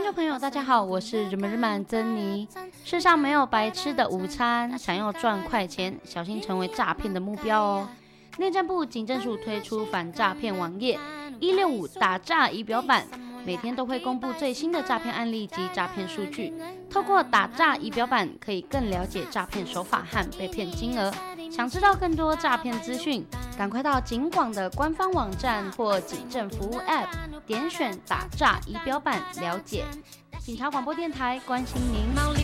众朋友大家好，我是日满珍妮。世上没有白吃的午餐，想要赚快钱，小心成为诈骗的目标哦。内政部警政署推出反诈骗网页165打诈仪表板，每天都会公布最新的诈骗案例及诈骗数据。透过打诈仪表板，可以更了解诈骗手法和被骗金额。想知道更多诈骗资讯，赶快到警广的官方网站或警政服务 App， 点选打诈仪表板了解。警察广播电台关心您。